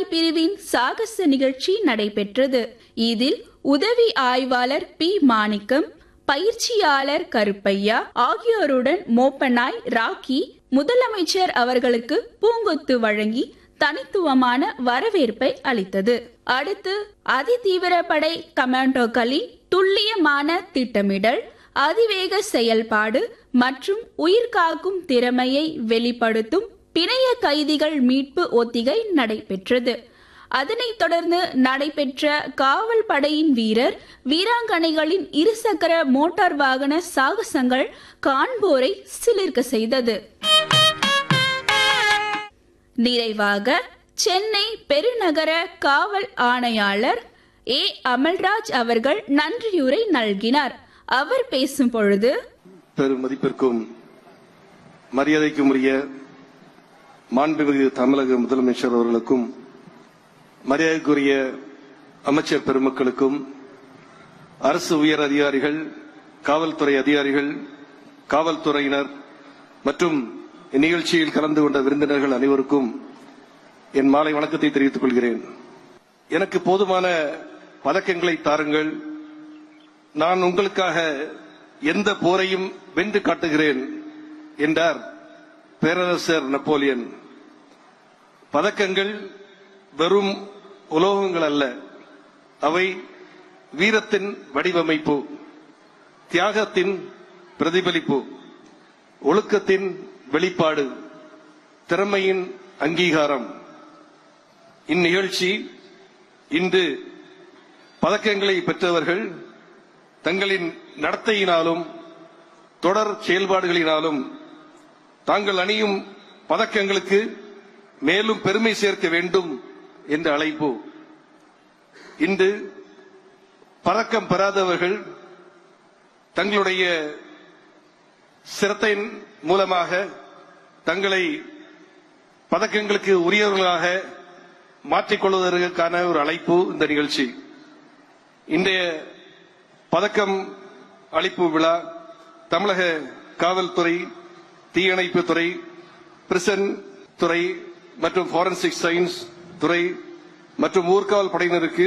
பிரிவின் சாகச நிகழ்ச்சி நடைபெற்றது. இதில் உதவி ஆய்வாளர் பி மாணிக்கம், பயிற்சியாளர் கருப்பையா ஆகியோருடன் மோப்பனாய் ராக்கி முதலமைச்சர் அவர்களுக்கு பூங்கொத்து வழங்கி தனித்துவமான வரவேற்பை அளித்தது. அடுத்து அதிதீவிர படை கமாண்டோக்களின் துல்லியமான திட்டமிடல், அதிவேக செயல்பாடு மற்றும் உயிர்காக்கும் திறமையை வெளிப்படுத்தும் பிணைய கைதிகள் மீட்பு ஒத்திகை நடைபெற்றது. அதனைத் தொடர்ந்து நடைபெற்ற காவல் படையின் வீரர் வீராங்கனைகளின் இருசக்கர மோட்டார் வாகன சாகசங்கள் காண்போரை சிலிர்க்க செய்தது. நிறைவாக சென்னை பெருநகர காவல் ஆணையாளர் ஏ அமல்ராஜ் அவர்கள் நன்றியுரை நல்கினார். அவர் பேசும் பொழுது, பெருமதிப்பிற்கும் மரியாதைக்கும் உரிய மாண்புமிகு தமிழக முதலமைச்சர் அவர்களுக்கும், மரியாதைக்குரிய அமைச்சர் பெருமக்களுக்கும், அரசு உயர் அதிகாரிகள், காவல்துறை அதிகாரிகள், காவல்துறையினர் மற்றும் இந்நிகழ்ச்சியில் கலந்து கொண்ட விருந்தினர்கள் அனைவருக்கும் என் மாலை வணக்கத்தை தெரிவித்துக் கொள்கிறேன். எனக்கு போதுமான பதக்கங்களை தாருங்கள், நான் உங்களுக்காக எந்த போரையும் வென்று காட்டுகிறேன் என்றார் பேரரசர் நெப்போலியன். பதக்கங்கள் வெறும் உலோகங்கள் அல்ல, அவை வீரத்தின் வடிவமைப்பு, தியாகத்தின் பிரதிபலிப்பு, ஒழுக்கத்தின் வெளிப்பாடு, திறமையின் அங்கீகாரம். இந்நிகழ்ச்சி இன்று பதக்கங்களை பெற்றவர்கள் தங்களின் நடத்தையினாலும் தொடர் செயல்பாடுகளினாலும் தாங்கள் அணியும் பதக்கங்களுக்கு மேலும் பெருமை சேர்க்க வேண்டும் என்ற அழைப்பு. இன்று பதக்கம் பெறாதவர்கள் தங்களுடைய சிரத்தையின் மூலமாக தங்களை பதக்கங்களுக்கு உரியவர்களாக மாற்றிக்கொள்வதற்கான ஒரு அழைப்பு இந்த நிகழ்ச்சி. இன்றைய பதக்கம் அளிப்பு விழா தமிழக காவல்துறை, தீயணைப்பு துறை, பிரிசன் துறை மற்றும் ஃபாரன்சிக் சயின்ஸ் துறை மற்றும் ஊர்காவல் படையினருக்கு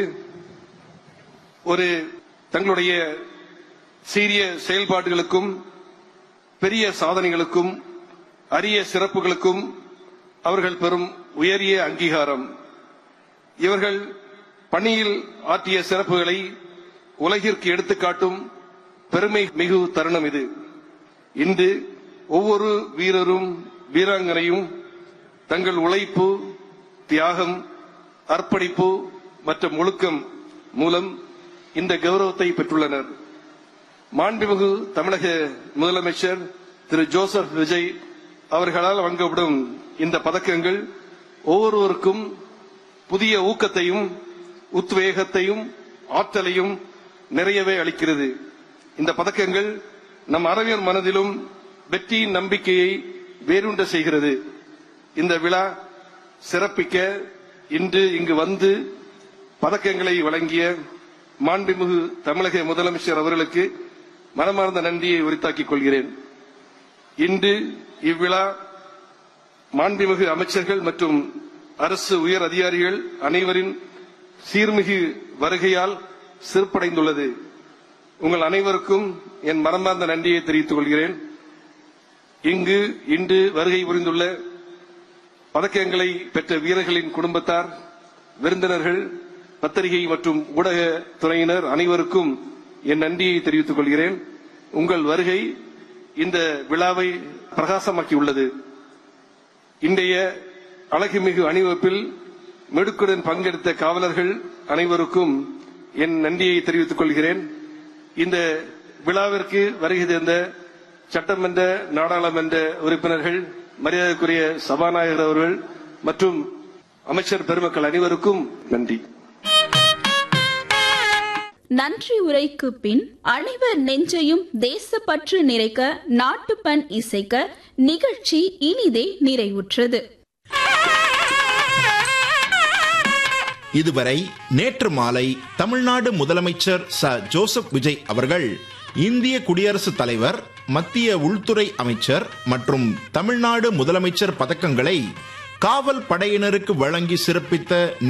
ஒரு தங்களுடைய சீரிய செயல்பாடுகளுக்கும் பெரிய சாதனைகளுக்கும் அரிய சிறப்புகளுக்கும் அவர்கள் பெறும் உயரிய அங்கீகாரம். இவர்கள் பணியில் ஆற்றிய சிறப்புகளை உலகிற்கு எடுத்துக்காட்டும் பெருமை மிகு தருணம் இது. இன்று ஒவ்வொரு வீரரும் வீராங்கனையும் தங்கள் உழைப்பு, தியாகம், அர்ப்பணிப்பு மற்றும் ஒழுக்கம் மூலம் இந்த கௌரவத்தை பெற்றுள்ளனர். மாண்புமிகு தமிழக முதலமைச்சர் திரு ஜோசப் விஜய் அவர்களால் வழங்கப்படும் இந்த பதக்கங்கள் ஒவ்வொருவருக்கும் புதிய ஊக்கத்தையும் உத்வேகத்தையும் ஆற்றலையும் நிறையவே அளிக்கிறது. இந்த பதக்கங்கள் நம் அனைவர் மனதிலும் வெற்றியின் நம்பிக்கையை வேரூன்ற செய்கிறது. இந்த விழா சிறப்பிக்க இன்று இங்கு வந்து பதக்கங்களை வழங்கிய மாண்புமிகு தமிழக முதலமைச்சர் அவர்களுக்கு மனமார்ந்த நன்றியை உரித்தாக்கிக் கொள்கிறேன். இன்று இவ்விழா மாண்புமிகு அமைச்சர்கள் மற்றும் அரசு உயர் அதிகாரிகள் அனைவரின் சீர்மிகு வருகையால் சிறப்படைந்துள்ளது. உங்கள் அனைவருக்கும் என் மனமார்ந்த நன்றியை தெரிவித்துக் கொள்கிறேன். இங்கு இன்று வருகை புரிந்துள்ள பதக்கங்களை பெற்ற வீரர்களின் குடும்பத்தார், விருந்தினர்கள், பத்திரிகை மற்றும் ஊடக துறையினர் அனைவருக்கும் என் நன்றியை தெரிவித்துக் கொள்கிறேன். உங்கள் வருகை இந்த விழாவை பிரகாசமாக்கியுள்ளது. இன்றைய அழகுமிகு அணிவகுப்பில் மெடுக்குடன் பங்கெடுத்த காவலர்கள் அனைவருக்கும் என் நன்றியை தெரிவித்துக் கொள்கிறேன். இந்த விழாவிற்கு வருகை தந்த சட்டமன்ற, நாடாளுமன்ற உறுப்பினர்கள், மரியாதைக்குரிய சபாநாயகர் அவர்கள் மற்றும் அமைச்சர் பெருமக்கள் அனைவருக்கும் நன்றி. நன்றி உரைக்கு பின் அனைவர் நெஞ்சையும் தேசப்பற்று நிறைக்க நாட்டுப்பண் இசைக்க நிகழ்ச்சி இனிதே நிறைவுற்றது. இதுவரை நேற்று மாலை தமிழ்நாடு முதலமைச்சர் ச ஜோசப் விஜய் அவர்கள் இந்திய குடியரசுத் தலைவர், மத்திய உள்துறை அமைச்சர் மற்றும் தமிழ்நாடு முதலமைச்சர் பதக்கங்களை காவல் படையினருக்கு வழங்கி சிறப்பித்த